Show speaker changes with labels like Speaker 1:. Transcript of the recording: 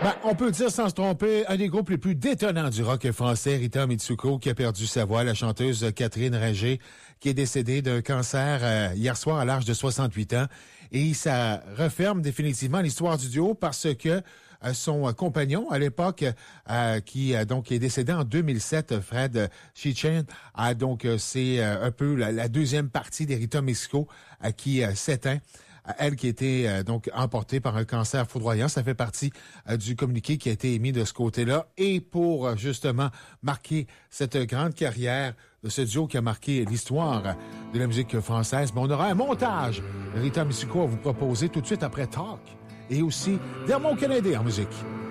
Speaker 1: Ben, on peut dire sans se tromper, un des groupes les plus détonnants du rock français, Rita Mitsuko, qui a perdu sa voix, la chanteuse Catherine Ringer, qui est décédée d'un cancer hier soir à l'âge de 68 ans. Et ça referme définitivement l'histoire du duo parce que son compagnon à l'époque, qui donc est décédé en 2007, Fred Sheehan, donc c'est un peu la deuxième partie des Rita Mitsuko qui s'éteint. Elle qui était donc emportée par un cancer foudroyant. Ça fait partie du communiqué qui a été émis de ce côté-là. Et pour justement marquer cette grande carrière de ce duo qui a marqué l'histoire de la musique française, on aura un montage de Rita Mitsuko à vous proposer tout de suite après Talk et aussi Dermot Kennedy en musique.